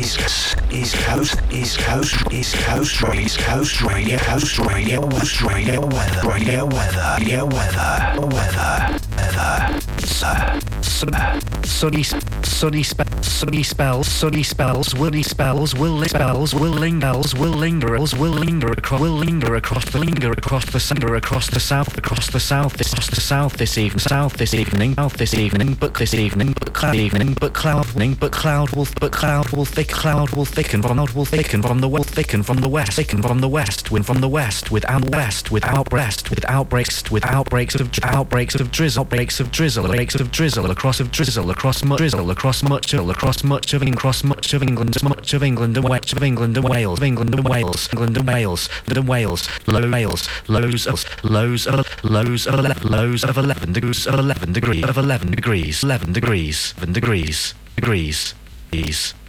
Sunny spells, willy spells, willing spells, willing bells, will linger across the south this evening, but cloud will thicken from the west, wind from the west, with outbreaks of drizzle across much of England and Wales, lows of 11 degrees.